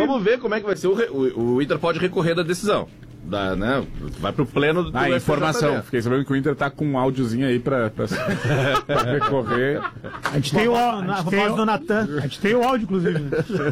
vamos ver como é que vai ser. O Inter pode recorrer da decisão. Né? Vai pro pleno do informação. Fiquei sabendo que o Inter tá com um áudiozinho aí pra recorrer. A gente tem o áudio, a voz do Natan. A gente tem o áudio, inclusive.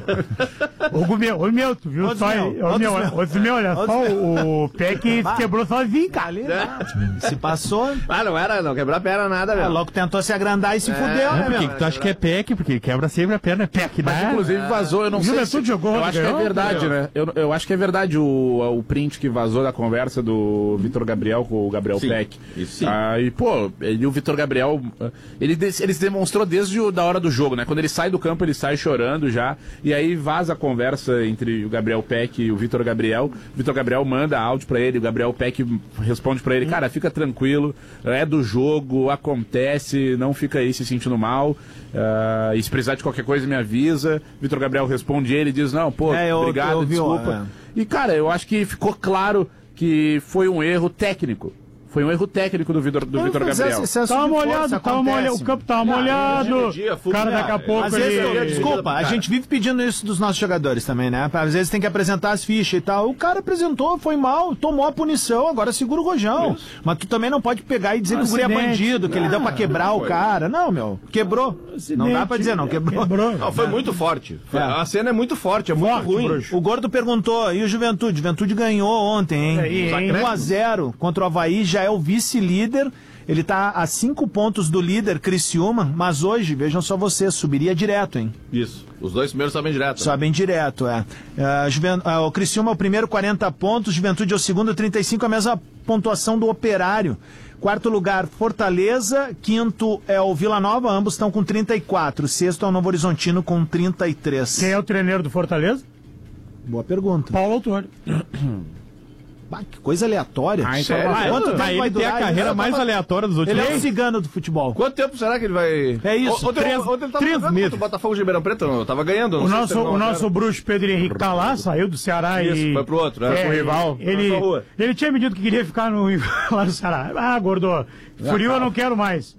O meu, tu viu? Olha só, o Peck quebrou sozinho, cara. Se passou. Não quebrou a perna nada, velho. Logo tentou se agrandar e se fudeu, né, meu? Por que tu acha que é Peck? Porque quebra sempre a perna, é Peck, né? Mas inclusive vazou, eu não sei se... Eu acho que é verdade, né? Eu acho que é verdade o print que vazou da conversa do Vitor Gabriel com o Gabriel Peck. Isso sim. E, pô, o Vitor Gabriel, ele demonstrou desde da hora do jogo, né? Quando ele sai do campo, ele sai chorando já, e aí vaza a conversa entre o Gabriel Peck e o Vitor Gabriel. O Vitor Gabriel manda áudio pra ele, o Gabriel Peck responde pra ele, cara, fica tranquilo, é do jogo, acontece, não fica aí se sentindo mal, e se precisar de qualquer coisa me avisa. Vitor Gabriel responde ele e diz, não, pô, obrigado, desculpa. E, cara, eu acho que ficou claro que foi um erro técnico. Foi um erro técnico do Vitor Gabriel. Tava molhado, o campo tava molhado. Cara, daqui a pouco desculpa, a gente vive pedindo isso dos nossos jogadores também, né? Às vezes tem que apresentar as fichas e tal. O cara apresentou, foi mal, tomou a punição, agora segura o rojão. Isso. Mas tu também não pode pegar e dizer que o guri é bandido, que ele deu pra quebrar o cara. Não, meu, quebrou. Não dá pra dizer, não, quebrou. Não, foi muito forte. A cena é muito forte, é muito ruim. O Gordo perguntou, e o Juventude? Juventude ganhou ontem, hein? 1-0 contra o Avaí, já é o vice-líder, ele tá a 5 pontos do líder, Criciúma, mas hoje, vejam só vocês, subiria direto, hein? Isso, os dois primeiros sobem direto. Sobem direto, o Criciúma é o primeiro, 40 pontos, Juventude é o segundo, 35, a mesma pontuação do Operário. Quarto lugar, Fortaleza, quinto é o Vila Nova, ambos estão com 34, sexto é o Novo Horizontino com 33. Quem é o treino do Fortaleza? Boa pergunta. Paulo Autor. Que coisa aleatória. Ele tem a carreira mais aleatória dos últimos anos. Ele é um cigano do futebol. Quanto tempo será que ele vai... É isso. Três meses. O Botafogo de Ribeirão Preto não, tava ganhando. O nosso bruxo Pedro Henrique tá lá, saiu do Ceará e... foi pro outro, pro rival. Ele tinha me dito que queria ficar lá no Ceará. Gordo, Frio eu não quero mais.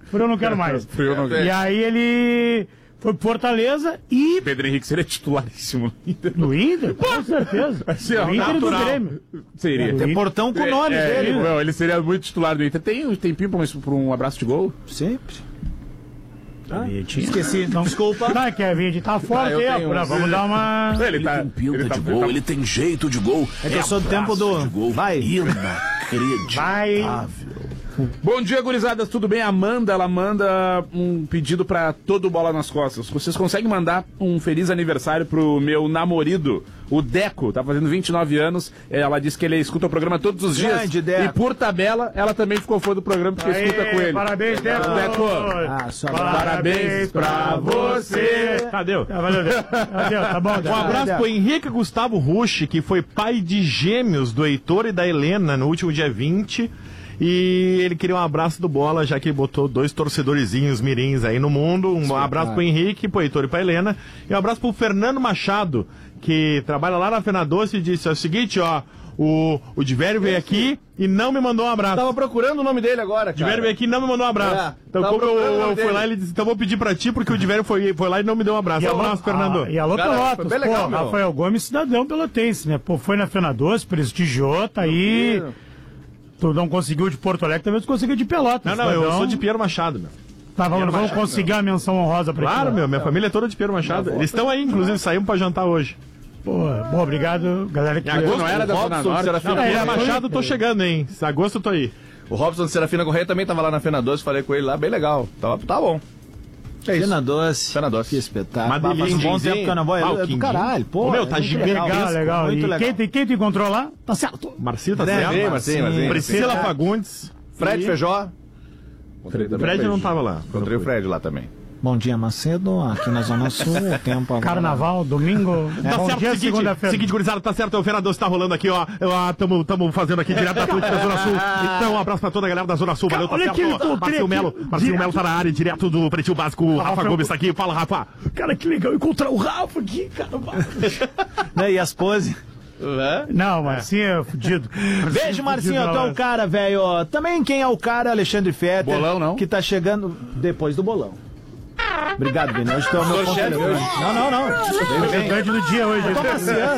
E aí ele... Foi pro Fortaleza e... Pedro Henrique seria titularíssimo no Inter. Com certeza. No Inter e do Grêmio. Seria. Tem portão com o nome dele. Ele seria muito titular do Inter. Tem um tempinho pra um abraço de gol? Sempre. Esqueci. Não, desculpa. Não, Kevin, tá fora vamos dar uma... Ele tem pinta de gol, ele tem jeito de gol. É que eu sou do tempo do... Vai. Inacreditável. Bom dia, gurizadas, tudo bem? A Amanda, ela manda um pedido pra todo Bola nas Costas. Vocês conseguem mandar um feliz aniversário pro meu namorado, o Deco, tá fazendo 29 anos. Ela disse que ele escuta o programa todos os dias. Deco. E por tabela, ela também ficou fã do programa porque escuta com ele. Parabéns, Deco. Parabéns pra você. Valeu. Tá bom. Um abraço pro Henrique Gustavo Rusch, que foi pai de gêmeos do Heitor e da Helena no último dia 20. E ele queria um abraço do Bola, já que ele botou 2 torcedorzinhos mirins aí no mundo. Um abraço pro Henrique, pro Heitor e pra Helena. E um abraço pro Fernando Machado, que trabalha lá na Fena Doce e disse: é o seguinte, o Divério veio aqui e não me mandou um abraço. Tava procurando o nome dele agora, cara. O Divério veio aqui e não me mandou um abraço. Então, como eu fui lá, ele disse: então vou pedir pra ti, porque o Divério foi lá e não me deu um abraço. Abraço, Fernando. E alô, Pelotas. Legal, Rafael Gomes, cidadão pelotense, né? Pô, foi na Fena Doce, prestigiou, tá aí. Tu não conseguiu de Porto Alegre, talvez tu conseguiu de Pelotas. Não, eu sou de Pierre Machado, meu. Tá, vamos conseguir a menção honrosa pra ti. Claro, minha família é toda de Pierre Machado. Eles estão aí, inclusive, saímos pra jantar hoje. Pô, bom, obrigado, galera. Que agosto não era da Zona Norte. Pierre Machado, tô chegando, hein? Agosto eu tô aí. O Robson de Serafina Correia também tava lá na Fena Doce, falei com ele lá, bem legal. Tá bom. É isso. Fena Doce. Que espetáculo. Faz um bom tempo que eu não vou. É do caralho, pô. Meu, tá gigante. Legal. Muito legal. Quem te encontrou lá? Tá certo. Marcinho tá certo. Marcinho. Priscila Fagundes. Fred Feijó. Fred não tava lá. Encontrei o Fred lá também. Bom dia, Macedo, aqui na Zona Sul, o tempo agora... Carnaval, domingo, tá certo, dia, segunda-feira. Seguinte, gurizada, tá certo, o Fena Doce tá rolando aqui, ó. Tamo fazendo aqui direto da Atlântica da Zona Sul. Então, um abraço pra toda a galera da Zona Sul, valeu, tá certo. Marcinho Melo tá na área, direto do Pretinho Básico, o Rafa Gomes tá aqui, fala, Rafa. Cara, que legal encontrar o Rafa aqui, cara. E as poses? Não, Marcinho é fudido. Beijo, Marcinho, tu é o cara, velho. Também quem é o cara, Alexandre Fetter. Bolão, não? Que tá chegando depois do bolão. Obrigado, Vini. Hoje tu é o meu ponto. Não. Representante do dia hoje. Eu tô passeando.